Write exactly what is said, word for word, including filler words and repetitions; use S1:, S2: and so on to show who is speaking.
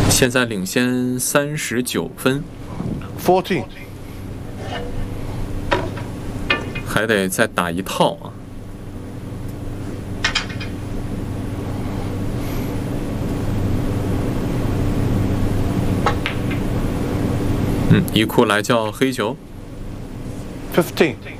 S1: 现在领先三十九分。
S2: fourteen.
S1: 还得再打一套啊。嗯，一库来叫黑球。
S2: fifteen.